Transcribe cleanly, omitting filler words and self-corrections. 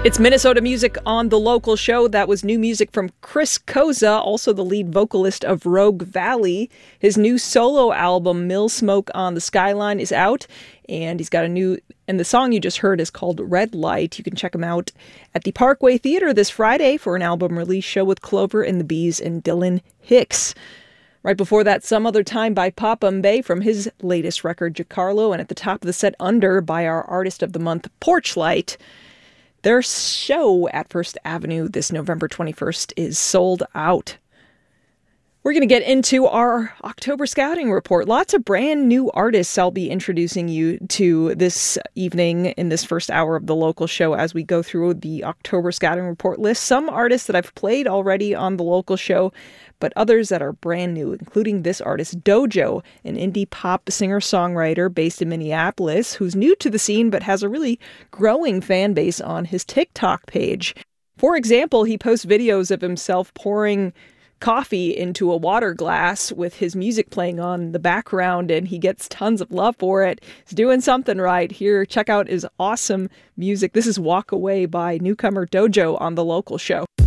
It's Minnesota music on the local show. That was new music from Chris Koza, also the lead vocalist of Rogue Valley. His new solo album, Mill Smoke on the Skyline, is out, and he's got and the song you just heard is called Red Light. You can check him out at the Parkway Theater this Friday for an album release show with Clover and the Bees and Dylan Hicks. Right before that, Some Other Time by Papa Mbaye from his latest record, Giancarlo, and at the top of the set, Under by our artist of the month, Porchlight. Their show at First Avenue this November 21st is sold out. We're going to get into our October Scouting Report. Lots of brand new artists I'll be introducing you to this evening in this first hour of the local show as we go through the October Scouting Report list. Some artists that I've played already on the local show, but others that are brand new, including this artist, Dojo, an indie pop singer-songwriter based in Minneapolis, who's new to the scene but has a really growing fan base on his TikTok page. For example, he posts videos of himself pouring coffee into a water glass with his music playing on in the background, and he gets tons of love for it. He's doing something right here. Check out his awesome music. This is Walk Away by newcomer Dojo on the local show.